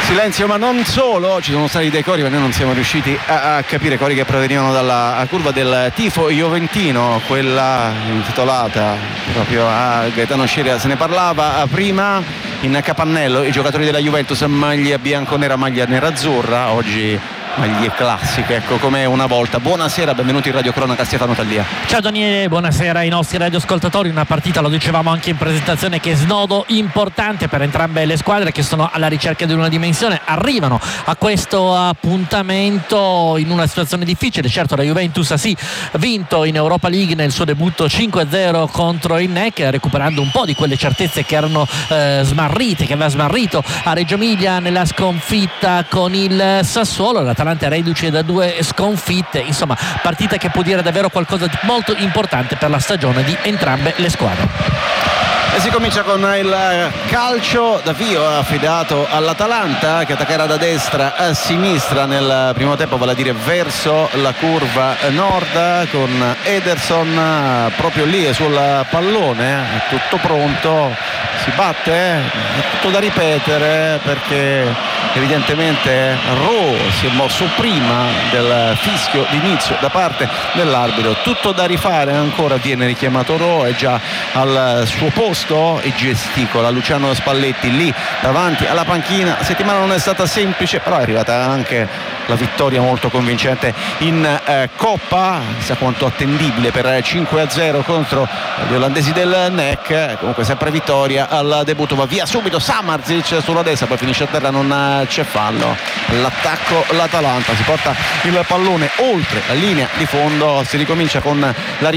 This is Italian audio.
Silenzio, ma non solo, ci sono stati dei cori, ma noi non siamo riusciti a capire, cori che provenivano dalla curva del tifo juventino, quella intitolata proprio a Gaetano Scirea. Se ne parlava prima in capannello, i giocatori della Juventus, maglia bianconera, maglia nerazzurra, oggi maglie classiche, ecco, come una volta. Buonasera, benvenuti in Radio Cronaca, Stefano Tallia. Ciao Daniele, buonasera ai nostri radioascoltatori. Una partita, lo dicevamo anche in presentazione, che è snodo importante per entrambe le squadre che sono alla ricerca di una dimensione, arrivano a questo appuntamento in una situazione difficile. Certo, la Juventus ha sì vinto in Europa League nel suo debutto 5-0 contro il NEC, recuperando un po' di quelle certezze che erano smarrite, che aveva smarrito a Reggio Emilia nella sconfitta con il Sassuolo. L'Atalanta reduce da 2 sconfitte, insomma partita che può dire davvero qualcosa di molto importante per la stagione di entrambe le squadre. E si comincia con il calcio d'avvio affidato all'Atalanta, che attaccherà da destra a sinistra nel primo tempo, vale a dire verso la curva nord, con Ederson proprio lì sul pallone, è tutto pronto, si batte, è tutto da ripetere, perché evidentemente Ro si è mosso prima del fischio d'inizio da parte dell'arbitro. Tutto da rifare ancora, viene richiamato Ro, è già al suo posto e gesticola. Luciano Spalletti lì davanti alla panchina. La settimana non è stata semplice, però è arrivata anche la vittoria molto convincente in Coppa, chissà quanto attendibile per 5-0 contro gli olandesi del NEC. Comunque sempre vittoria al debutto. Va via subito Samardzic sulla destra, poi finisce a terra, non c'è fallo. L'attacco l'Atalanta si porta il pallone oltre la linea di fondo, si ricomincia con la